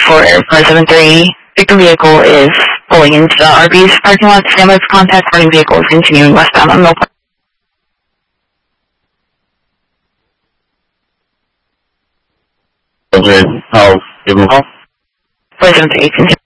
for 473. Victim vehicle is pulling into the Arby's parking lot. Stand by for contact. Running vehicle is continuing westbound on Mill Park. Okay, I'll give him a call. 473.